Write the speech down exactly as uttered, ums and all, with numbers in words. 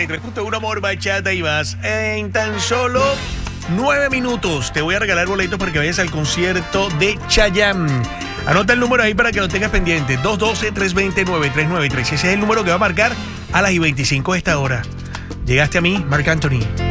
y tres punto uno Amor, Bachata y más. En tan solo nueve minutos te voy a regalar boletos para que vayas al concierto de Chayanne. Anota el número ahí para que lo tengas pendiente. dos uno dos, tres dos cero, nueve tres nueve tres. Ese es el número que va a marcar a las y veinticinco de esta hora. Llegaste a mí, Marc Anthony.